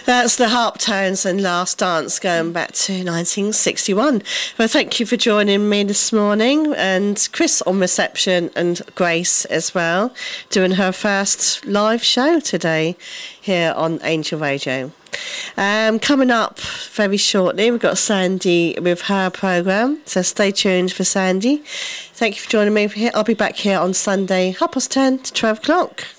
That's the Harp Tones and Last Dance going back to 1961. Well, thank you for joining me this morning, and Chris on reception and Grace as well, doing her first live show today here on Angel Radio. Coming up very shortly, we've got Sandy with her programme, so stay tuned for Sandy. Thank you for joining me. I'll be back here on Sunday, 10:30 to 12 o'clock.